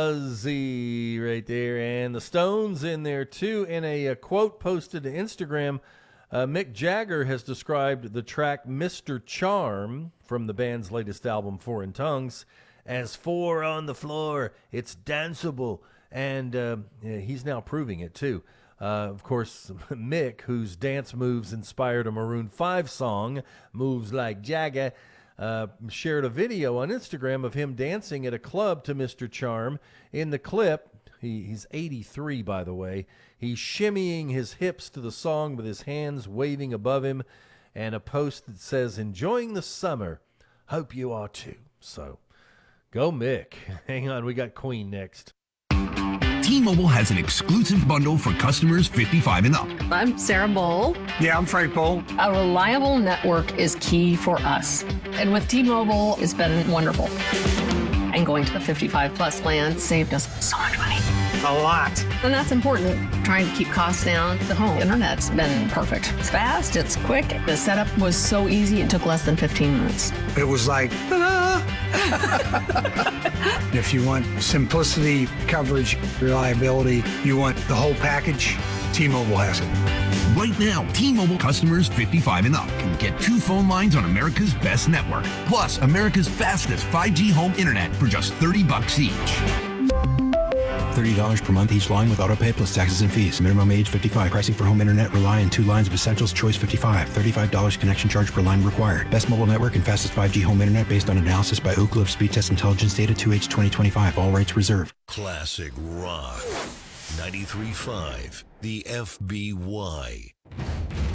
Ozzy right there, and the Stones in there too. In a quote posted to Instagram, Mick Jagger has described the track Mr. Charm from the band's latest album, Four in Tongues, as four on the floor. It's danceable, and he's now proving it too. Of course, Mick, whose dance moves inspired a Maroon 5 song, Moves Like Jagger, shared a video on Instagram of him dancing at a club to Mr. Charm. In the clip, he's 83, by the way. He's shimmying his hips to the song with his hands waving above him, and a post that says, "Enjoying the summer. Hope you are too." So, go Mick. Hang on, we got Queen next. T-Mobile has an exclusive bundle for customers 55 and up. I'm Sarah Bowl. Yeah, I'm Frank Bowl. A reliable network is key for us. And with T-Mobile, it's been wonderful. And going to the 55 plus plan saved us so much money. A lot. And that's important. Trying to keep costs down. The home internet's been perfect. It's fast, it's quick. The setup was so easy, it took less than 15 minutes. It was like, ta-da! If you want simplicity, coverage, reliability, you want the whole package, T-Mobile has it. Right now, T-Mobile customers 55 and up can get 2 phone lines on America's best network, plus America's fastest 5G home internet for just $30 each. $30 per month each line with autopay plus taxes and fees. Minimum age 55. Pricing for home internet rely on 2 lines of Essentials Choice 55. $35 connection charge per line required. Best mobile network and fastest 5G home internet based on analysis by Ookla of Speed Test Intelligence Data 2H 2025. All rights reserved. Classic Rock 93.5 The FBY.